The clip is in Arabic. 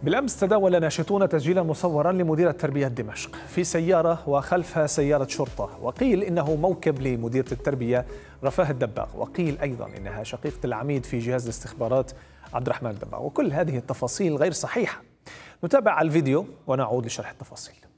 بالأمس تداول ناشطون تسجيلا مصورا لمديرة تربية دمشق في سيارة وخلفها سيارة شرطة، وقيل إنه موكب لمديرة التربية رفاه الدباغ، وقيل أيضا إنها شقيقة العميد في جهاز الاستخبارات عبد الرحمن الدباغ، وكل هذه التفاصيل غير صحيحة. نتابع الفيديو ونعود لشرح التفاصيل.